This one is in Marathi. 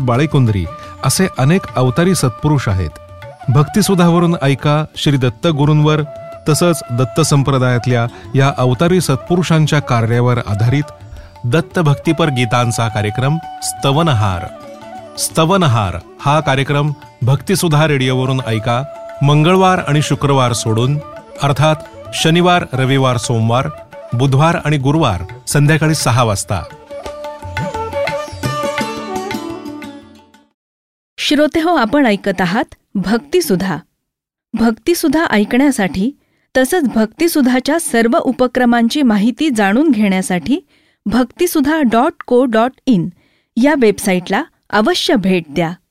बाळेकुंद्री असे अनेक अवतारी सत्पुरुष आहेत. भक्तिसुधावरून ऐका श्री दत्त गुरूंवर तसंच दत्त संप्रदायातल्या या अवतारी सत्पुरुषांच्या कार्यावर आधारित दत्त भक्तिपर गीतांचा कार्यक्रम स्तवनहार. स्तवनहार हा कार्यक्रम भक्तिसुधा रेडिओवरून ऐका मंगळवार आणि शुक्रवार सोडून, अर्थात शनिवार, रविवार, सोमवार, बुधवार आणि गुरुवार संध्याकाळी 6 वाजता. श्रोतेहो, आपण ऐकत आहात भक्तिसुधा. भक्तिसुधा ऐकण्यासाठी तसंच भक्तिसुधाच्या सर्व उपक्रमांची माहिती जाणून घेण्यासाठी भक्तिसुधा.co.in या वेबसाईटला अवश्य भेट द्या.